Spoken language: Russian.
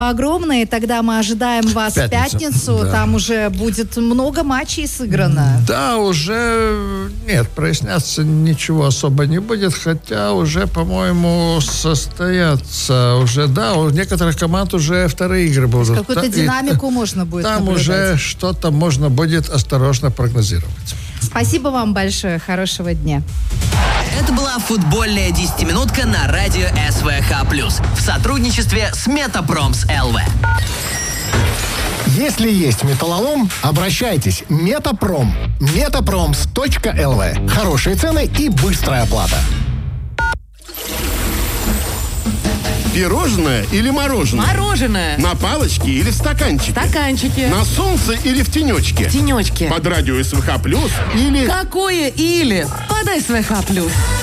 огромное. Тогда мы ожидаем вас в пятницу. Да. Там уже будет много матчей сыграно. Да, уже нет, проясняться ничего особо не будет, хотя уже, по-моему, состоятся уже, да, у некоторых команд уже вторые игры будут. Какую-то динамику можно будет там наблюдать. уже что-то можно будет осторожно прогнозировать. Спасибо вам большое. Хорошего дня. Это была футбольная 10-минутка на радио СВХ+. В сотрудничестве с Метапромс ЛВ. Если есть металлолом, обращайтесь. Метапром. Metapромс.lv. Хорошие цены и быстрая оплата. Пирожное или мороженое? Мороженое. На палочке или в стаканчике? Стаканчики. На солнце или в тенечке? Тенечки. Под радио СВХ+, или... Какое или? Подай СВХ+.